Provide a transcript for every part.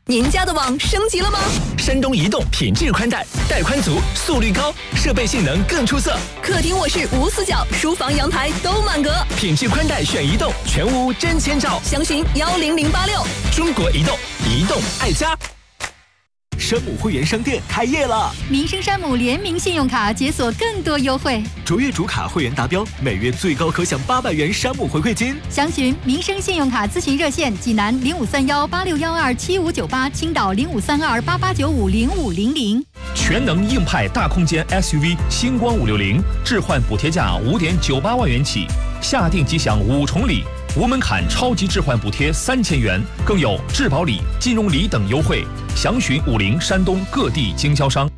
您家的网升级了吗？ 山东移动品质宽带，带宽足，速率高，设备性能更出色。 客厅卧室无死角，书房阳台都满格。 品质宽带选移动，全屋真千兆。 详询10086。 中国移动，移动爱家。山姆会员商店开业了， 民生山姆联名信用卡解锁更多优惠， 卓越主卡会员达标，每月最高可享800元山姆回馈金。 详询民生信用卡咨询热线：济南053186127598，青岛053288950500。 全能硬派大空间 SUV 星光560，置换补贴价5.98万元起，下定即享5重礼，无门槛超级置换补贴3000元，更有质保礼、金融礼等优惠。详询50山东各地经销商。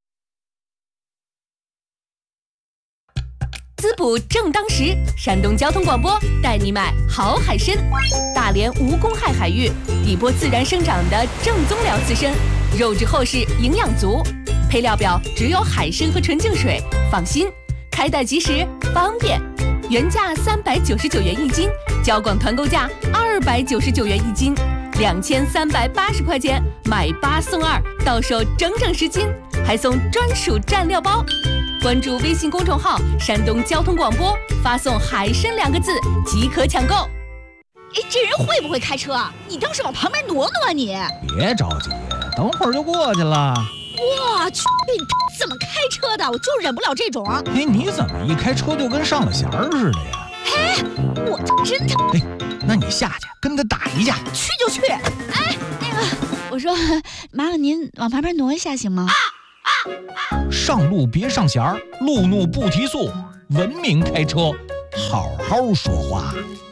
滋补正当时，山东交通广播带你买好海参。大连无公害海域，底波自然生长的正宗辽刺参，肉质厚实，营养足。配料表只有海参和纯净水，放心，开袋即食，方便。原价399元一斤，交广团购价299元一斤，2380块钱买8送2，到手整整10斤，还送专属蘸料包。关注微信公众号山东交通广播，发送海参2个字即可抢购。 这人会不会开车啊？你倒是往旁边挪挪啊你！ 别着急，等会儿就过去了。 我去，你怎么开车的？我就忍不了这种。 你怎么一开车就跟上了弦儿似的呀？ 我真的。 那你下去跟他打一架。 去就去。我说，麻烦您往旁边挪一下行吗？ 上路别上弦儿，路怒不提速，文明开车，好好说话。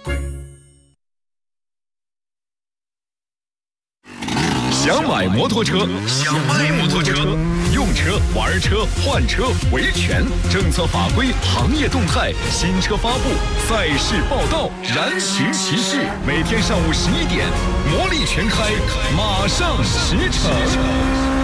想买摩托车，想卖摩托车，用车、玩车、换车、维权，政策法规、行业动态、新车发布、赛事报道，燃情骑士，每天上午11点，魔力全开，马上驰骋。